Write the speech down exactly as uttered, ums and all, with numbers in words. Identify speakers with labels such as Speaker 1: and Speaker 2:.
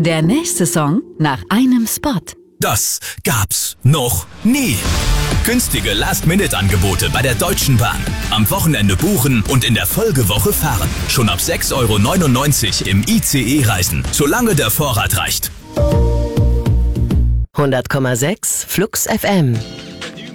Speaker 1: Der nächste Song nach einem Spot.
Speaker 2: Das gab's noch nie. Günstige Last-Minute-Angebote bei der Deutschen Bahn. Am Wochenende buchen und in der Folgewoche fahren. Schon ab sechs Euro neunundneunzig im I C E reisen, solange der Vorrat reicht.
Speaker 3: hundert Komma sechs Flux F M